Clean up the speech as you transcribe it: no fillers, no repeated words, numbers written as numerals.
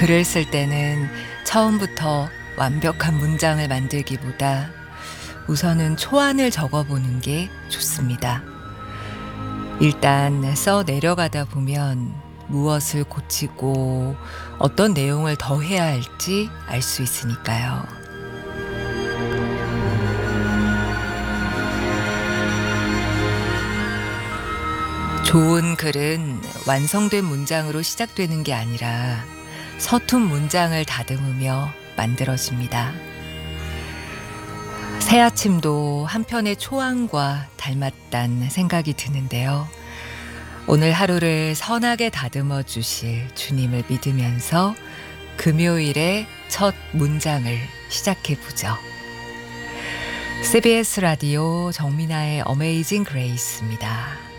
글을 쓸 때는 처음부터 완벽한 문장을 만들기보다 우선은 초안을 적어보는 게 좋습니다. 일단 써 내려가다 보면 무엇을 고치고 어떤 내용을 더 해야 할지 알 수 있으니까요. 좋은 글은 완성된 문장으로 시작되는 게 아니라 서툰 문장을 다듬으며 만들어집니다. 새 아침도 한편의 초안과 닮았단 생각이 드는데요. 오늘 하루를 선하게 다듬어 주실 주님을 믿으면서 금요일의 첫 문장을 시작해 보죠. CBS 라디오 정민아의 어메이징 그레이스입니다.